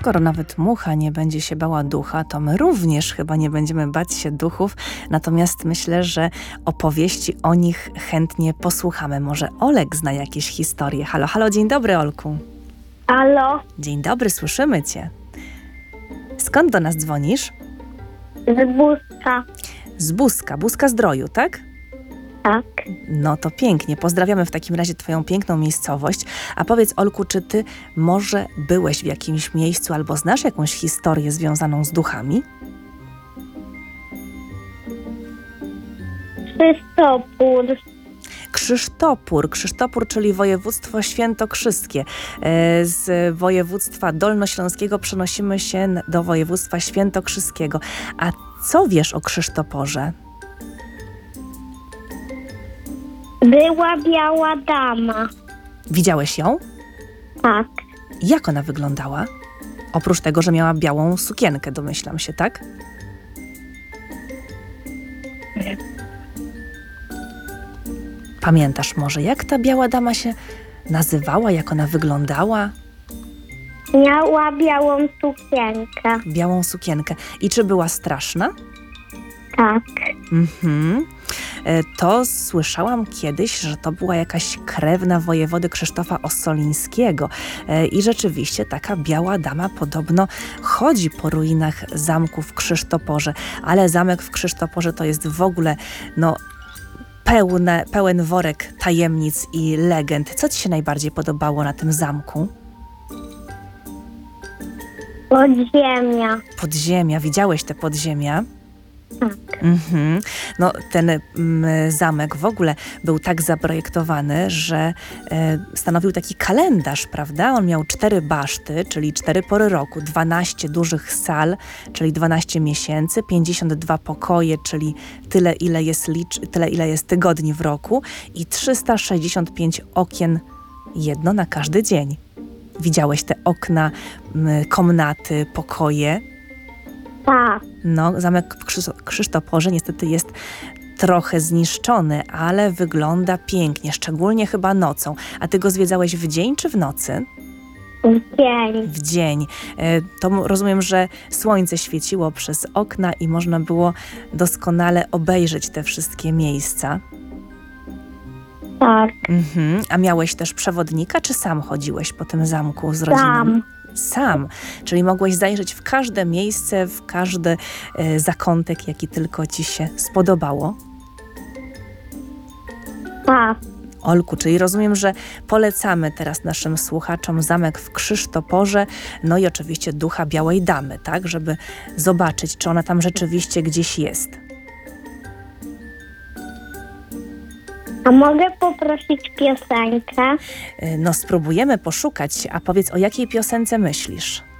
skoro nawet mucha nie będzie się bała ducha, to my również chyba nie będziemy bać się duchów, natomiast myślę, że opowieści o nich chętnie posłuchamy. Może Olek zna jakieś historie. Halo, halo, dzień dobry, Olku. Halo, Dzień dobry, słyszymy cię. Skąd do nas dzwonisz? z Buzka. Z Buzka Zdroju, tak? Tak. No to pięknie. Pozdrawiamy w takim razie twoją piękną miejscowość. A powiedz, Olku, czy ty może byłeś w jakimś miejscu albo znasz jakąś historię związaną z duchami? Krzysztopór, czyli województwo świętokrzyskie. Z województwa dolnośląskiego przenosimy się do województwa świętokrzyskiego. A co wiesz o Krzysztoporze? Była biała dama. Widziałeś ją? Tak. Jak ona wyglądała? Oprócz tego, że miała białą sukienkę, domyślam się, tak? Pamiętasz może, jak ta biała dama się nazywała, jak ona wyglądała? Miała białą sukienkę. Białą sukienkę. I czy była straszna? Tak. To słyszałam kiedyś, że to była jakaś krewna wojewody Krzysztofa Ossolińskiego. I rzeczywiście taka biała dama podobno chodzi po ruinach zamku w Krzysztoporze. Ale zamek w Krzysztoporze to jest w ogóle pełen worek tajemnic i legend. Co ci się najbardziej podobało na tym zamku? Podziemia. Podziemia. Widziałeś te podziemia? Tak. No, ten zamek w ogóle był tak zaprojektowany, że stanowił taki kalendarz, prawda? On miał 4 baszty, czyli 4 pory roku, 12 dużych sal, czyli 12 miesięcy, 52 pokoje, czyli tyle, ile jest tygodni w roku i 365 okien, jedno na każdy dzień. Widziałeś te okna, komnaty, pokoje? Tak. No, zamek w Krzysztoporze niestety jest trochę zniszczony, ale wygląda pięknie, szczególnie chyba nocą. A ty go zwiedzałeś w dzień czy w nocy? W dzień. W dzień. To rozumiem, że słońce świeciło przez okna i można było doskonale obejrzeć te wszystkie miejsca. Tak. A miałeś też przewodnika, czy sam chodziłeś po tym zamku z rodziną? Sam, czyli mogłeś zajrzeć w każde miejsce, w każdy zakątek, jaki tylko ci się spodobało. Tak. Olku, czyli rozumiem, że polecamy teraz naszym słuchaczom zamek w Krzysztoporze, no i oczywiście ducha białej damy, tak, żeby zobaczyć, czy ona tam rzeczywiście gdzieś jest. A mogę poprosić piosenkę? No spróbujemy poszukać, a powiedz, o jakiej piosence myślisz?